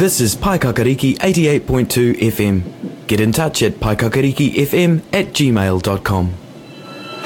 This is Paikakariki 88.2 FM. Get in touch at paikakarikifm@gmail.com.